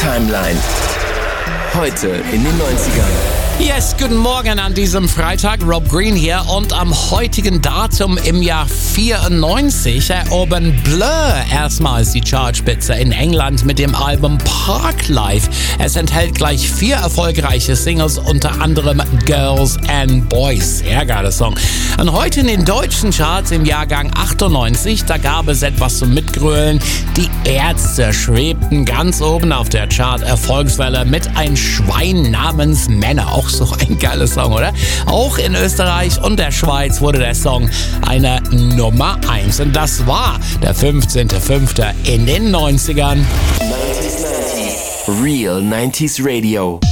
Timeline. Heute in den 90ern. Yes, guten Morgen an diesem Freitag. Rob Green hier und am heutigen Datum im Jahr 94 erobern Blur erstmals die Chartspitze in England mit dem Album Parklife. Es enthält gleich 4 erfolgreiche Singles, unter anderem Girls and Boys. Sehr geiler Song. Und heute in den deutschen Charts im Jahrgang 98, da gab es etwas zum Mitgrölen. Die Ärzte schwebten ganz oben auf der Chart-Erfolgswelle mit Ein Schwein namens Männer. Auch so ein geiler Song, oder? Auch in Österreich und der Schweiz wurde der Song eine Nummer 1. Und das war der 15.05. in den 90ern. 90s. Real 90s Radio.